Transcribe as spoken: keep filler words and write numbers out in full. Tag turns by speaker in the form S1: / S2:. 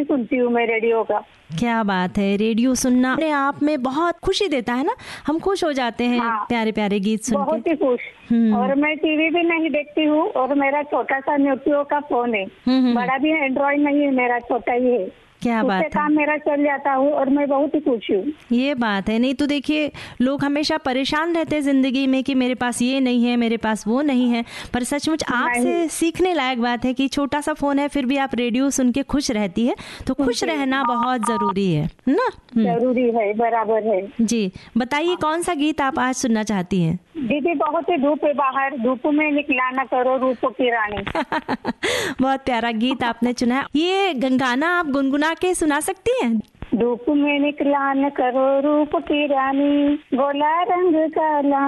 S1: ही सुनती हूँ मैं रेडियो का।
S2: क्या बात है, रेडियो सुनना अपने आप में बहुत खुशी देता है ना, हम खुश हो जाते हैं। हाँ, प्यारे प्यारे गीत सुन के
S1: बहुत ही खुश। और मैं टीवी भी नहीं देखती हूँ, और मेरा छोटा सा नोकियो का फोन है, बड़ा भी एंड्रॉइड नहीं है मेरा, छोटा ही है।
S2: क्या बात है,
S1: काम मेरा चल जाता हूँ और मैं बहुत ही खुश हूँ।
S2: ये बात है। नहीं तो देखिए, लोग हमेशा परेशान रहते हैं जिंदगी में कि मेरे पास ये नहीं है, मेरे पास वो नहीं है, पर सचमुच आपसे सीखने लायक बात है कि छोटा सा फोन है फिर भी आप रेडियो सुन के खुश रहती है, तो खुश रहना बहुत जरूरी है ना।
S1: जरूरी है, बराबर है
S2: जी। बताइए कौन सा गीत आप आज सुनना चाहती हैं?
S1: दीदी बहुत ही धूप है बाहर, धूप में निकला न करो रूप की रानी।
S2: बहुत प्यारा गीत आपने चुना है। ये गाना आप गुनगुना के सुना सकती हैं?
S1: धूप में निकला न करो रूप की रानी, गोला रंग काला